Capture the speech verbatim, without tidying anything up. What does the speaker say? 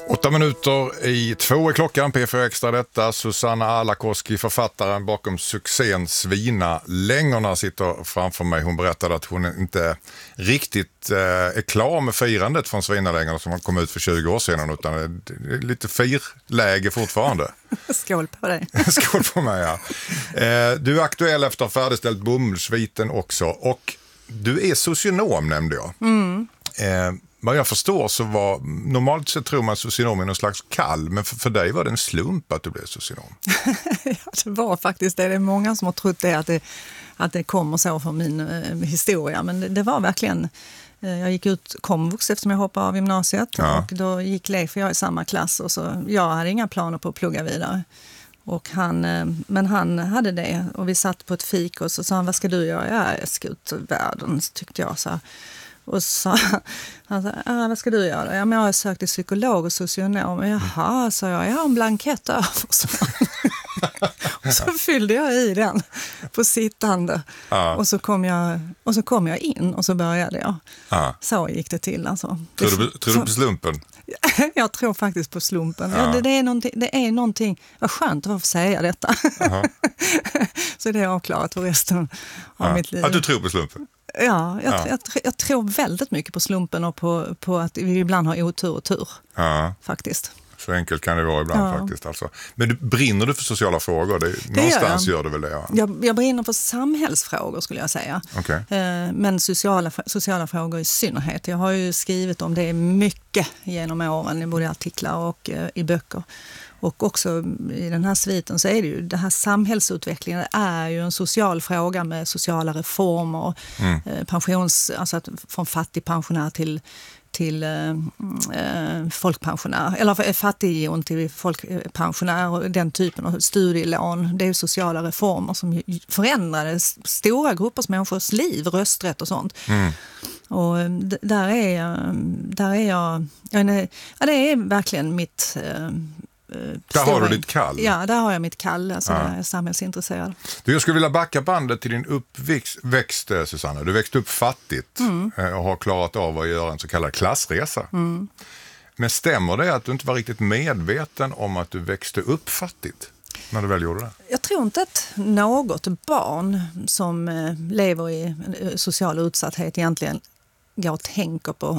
Åtta minuter i två är klockan, P fyra Extra detta. Susanna Alakoski, författaren bakom succén Svina längorna, sitter framför mig. Hon berättade att hon inte riktigt eh, är klar med firandet från Svina längorna som kom ut för tjugo år sedan, utan det är lite firläge fortfarande. Skål på dig. Skål på mig, ja. Eh, du är aktuell efter att ha färdigställt Bomullsviten också, och du är socionom, nämnde jag. Mm. Eh, Vad jag förstår så var, normalt så tror man socionom är någon slags kall, men för, för dig var det en slump att du blev socionom. Ja, det var faktiskt det. Det är många som har trott det, att det, att det kommer så från min eh, historia, men det, det var verkligen, eh, jag gick ut komvux eftersom jag hoppade av gymnasiet, ja. Och då gick Leif och jag i samma klass, och så jag hade inga planer på att plugga vidare. Och han, eh, men han hade det, och vi satt på ett fik och så sa han, vad ska du göra? Ja, jag ska ut i världen, tyckte jag så. Och så han sa, ah, vad ska du göra? Ja, men jag har sökt till psykolog och socionom. Jaha, sa jag, jag har en blankett över. Och så fyllde jag i den på sittande. Ja. Och, så kom jag, och så kom jag in och så började jag. Ja. Så gick det till. Alltså. Tror, du, tror du på slumpen? Jag tror faktiskt på slumpen. Ja. Ja, det, det, är någonting, det är någonting, vad skönt att få säga detta. Så det är avklarat för resten av Ja. mitt liv. Att du tror på slumpen? Ja, jag, Ja. jag, jag tror väldigt mycket på slumpen och på, på att vi ibland har otur och tur, Ja. faktiskt. Så enkelt kan det vara ibland, Ja. faktiskt. Alltså. Men du, brinner du för sociala frågor? Det, Det någonstans gör gör du väl det? Ja. Jag, jag brinner för samhällsfrågor, skulle jag säga. Okay. Eh, men sociala, sociala frågor i synnerhet. Jag har ju skrivit om det mycket genom åren, i både artiklar och eh, i böcker. Och också i den här sviten så är det ju, det här samhällsutvecklingen är ju en social fråga med sociala reformer, Mm. eh, pensions, alltså att, från fattigpensionär till till eh, eh, folkpensionär, eller fattighjon till folkpensionär, och den typen av studielån. Det är ju sociala reformer som förändrade stora gruppers människors liv, rösträtt och sånt. Mm. Och d- där är jag, där är jag, jag är, ja, det är verkligen mitt eh, Där har du ditt kall. Ja, där har jag mitt kall, alltså Ja. där är jag samhällsintresserad. Du, jag skulle vilja backa bandet till din uppväxt, Susanna. Du växte upp fattigt Mm. och har klarat av att göra en så kallad klassresa. Mm. Men stämmer det att du inte var riktigt medveten om att du växte upp fattigt när du väl gjorde det? Jag tror inte att något barn som eh, lever i social utsatthet egentligen går och tänker på